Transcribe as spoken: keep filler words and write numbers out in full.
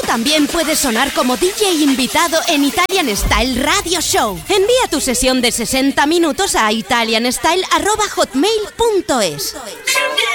también puedes sonar como D J invitado en Italian Style Radio Show. Envía tu sesión de sesenta minutos a italianstyle arroba hotmail punto es.